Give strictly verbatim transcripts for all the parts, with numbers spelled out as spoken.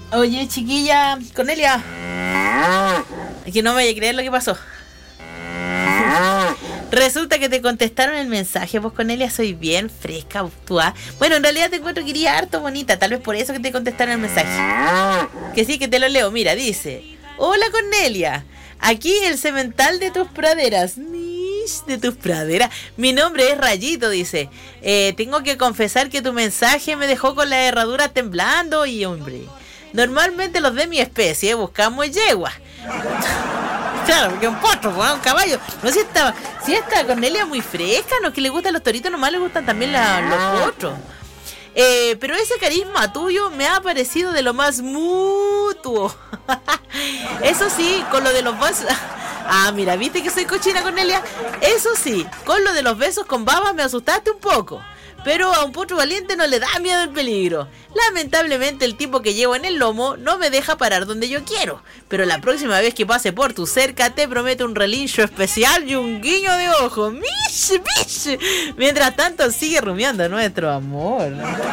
Oye, chiquilla, Cornelia. Es que no me vaya a creer lo que pasó. Resulta que te contestaron el mensaje. Pues, Cornelia, soy bien fresca, tú, ¿ah? Bueno, en realidad te encuentro que iría harto bonita. Tal vez por eso que te contestaron el mensaje. Que sí, que te lo leo. Mira, dice: hola, Cornelia. Aquí el cemental de tus praderas. De tus praderas. Mi nombre es Rayito, dice. Eh, tengo que confesar que tu mensaje me dejó con la herradura temblando. Y, hombre, normalmente los de mi especie buscamos yegua. Claro, porque un potro, un caballo. No, si esta, si esta Cornelia es muy fresca, no es que le gustan los toritos, nomás le gustan también la, los potros. Eh, pero ese carisma tuyo me ha parecido de lo más mutuo. Eso sí, con lo de los besos. Ah, mira, ¿viste que soy cochina, Cornelia? Eso sí, con lo de los besos con baba me asustaste un poco. Pero a un potro valiente no le da miedo el peligro. Lamentablemente el tipo que llevo en el lomo no me deja parar donde yo quiero. Pero la próxima vez que pase por tu cerca te prometo un relincho especial y un guiño de ojo. ¡Mish, mish! Mientras tanto sigue rumiando nuestro amor.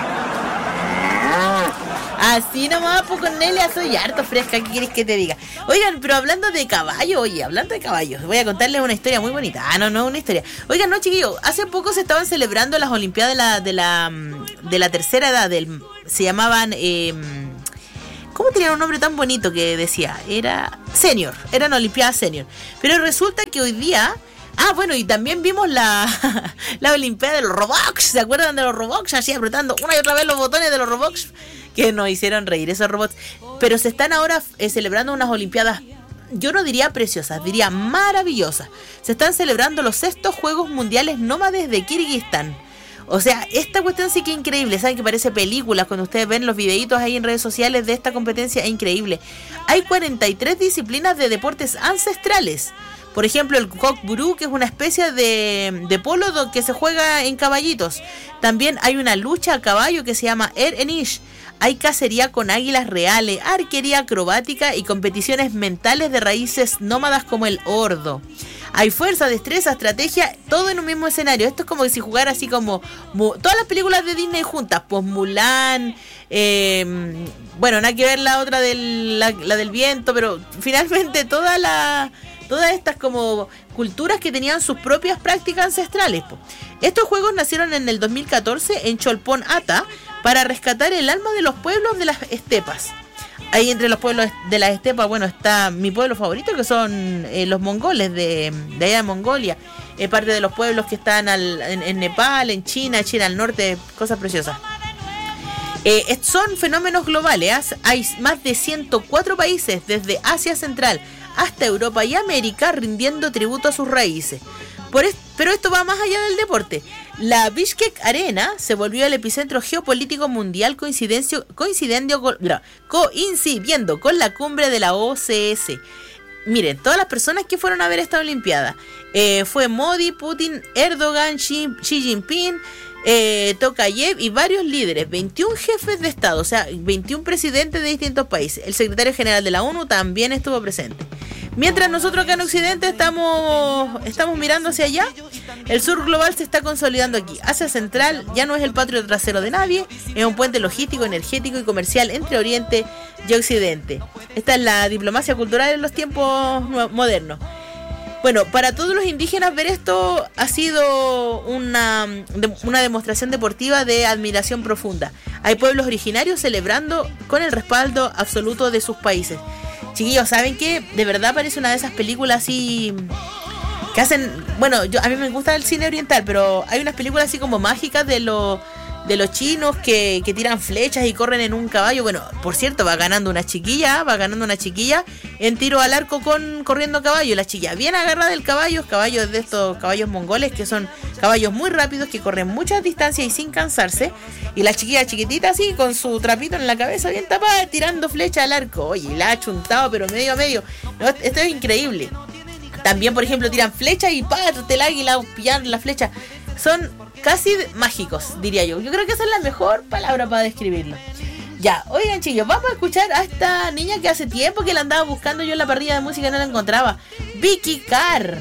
Así nomás, pues, Cornelia, soy harto fresca, ¿qué quieres que te diga? Oigan, pero hablando de caballo, oye, hablando de caballos, voy a contarles una historia muy bonita. Ah, no, no, una historia. Oigan, no, chiquillos, hace poco se estaban celebrando las Olimpiadas de la, de la, de la tercera edad, del, se llamaban, eh, ¿cómo tenían un nombre tan bonito que decía? Era senior, eran Olimpiadas senior. Pero resulta que hoy día... Ah, bueno, y también vimos la, la Olimpiada de los Roblox. ¿Se acuerdan de los Roblox? Así apretando una y otra vez los botones de los Roblox, que nos hicieron reír esos robots. Pero se están ahora eh, celebrando unas Olimpiadas, yo no diría preciosas, diría maravillosas. Se están celebrando los sextos Juegos Mundiales Nómades de Kirguistán. O sea, esta cuestión sí que es increíble. Saben que parece películas cuando ustedes ven los videitos ahí en redes sociales de esta competencia. Es increíble. Hay cuarenta y tres disciplinas de deportes ancestrales. Por ejemplo, el Kokburu, que es una especie de, de polo que se juega en caballitos. También hay una lucha a caballo que se llama Er Enish. Hay cacería con águilas reales, arquería acrobática y competiciones mentales de raíces nómadas como el ordo. Hay fuerza, destreza, estrategia, todo en un mismo escenario. Esto es como si jugara así como todas las películas de Disney juntas. Pues Mulan, eh, bueno, nada que ver la otra del, la, la del viento, pero finalmente toda la... Todas estas como culturas que tenían sus propias prácticas ancestrales. Estos juegos nacieron en el dos mil catorce en Cholpon Ata para rescatar el alma de los pueblos de las estepas. Ahí entre los pueblos de las estepas, bueno, está mi pueblo favorito, que son eh, los mongoles de, de allá de Mongolia. Es parte de los pueblos que están al, en, en Nepal, en China, China al norte, cosas preciosas. Eh, son fenómenos globales. ¿eh? Hay más de ciento cuatro países desde Asia Central hasta Europa y América rindiendo tributo a sus raíces. Por es, pero esto va más allá del deporte. La Bishkek Arena se volvió el epicentro geopolítico mundial coincidencio, coincidiendo, con, no, coincidiendo con la cumbre de la O C S. Miren, todas las personas que fueron a ver esta Olimpiada, eh, fue Modi, Putin, Erdogan, Xi, Xi Jinping, eh, Tokayev y varios líderes, veintiún jefes de Estado, o sea, veintiún presidentes de distintos países. El secretario general de la ONU también estuvo presente. Mientras nosotros acá en Occidente estamos, estamos mirando hacia allá, el sur global se está consolidando aquí. Asia Central ya no es el patio trasero de nadie, es un puente logístico, energético y comercial entre Oriente y Occidente. Esta es la diplomacia cultural en los tiempos modernos. Bueno, para todos los indígenas ver esto ha sido una, una demostración deportiva de admiración profunda. Hay pueblos originarios celebrando con el respaldo absoluto de sus países. Chiquillos, ¿saben qué? De verdad parece una de esas películas así que hacen... Bueno, yo a mí me gusta el cine oriental, pero hay unas películas así como mágicas de los de los chinos que, que tiran flechas y corren en un caballo. Bueno, por cierto, va ganando una chiquilla, va ganando una chiquilla en tiro al arco con corriendo a caballo. La chiquilla bien agarrada del caballo, caballos de estos caballos mongoles que son caballos muy rápidos que corren muchas distancias y sin cansarse. Y la chiquilla chiquitita así con su trapito en la cabeza bien tapada tirando flecha al arco. Oye, la ha chuntado pero medio a medio. No, esto es increíble. También, por ejemplo, tiran flecha y ¡párate el águila! Pillar la flecha. Son casi mágicos, diría yo. Yo creo que esa es la mejor palabra para describirlo. Ya, oigan, chicos, vamos a escuchar a esta niña que hace tiempo que la andaba buscando yo en la parrilla de música y no la encontraba. Vicky Carr.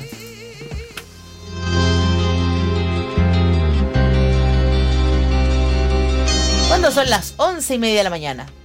Cuando son las once y media de la mañana.